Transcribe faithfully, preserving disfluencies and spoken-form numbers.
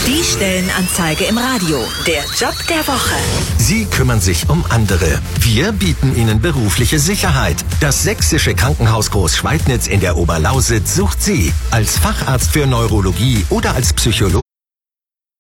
Die Stellenanzeige im Radio. Der Job der Woche. Sie kümmern sich um andere. Wir bieten Ihnen berufliche Sicherheit. Das Sächsische Krankenhaus Großschweidnitz in der Oberlausitz sucht Sie als Facharzt für Neurologie oder als Psychologe.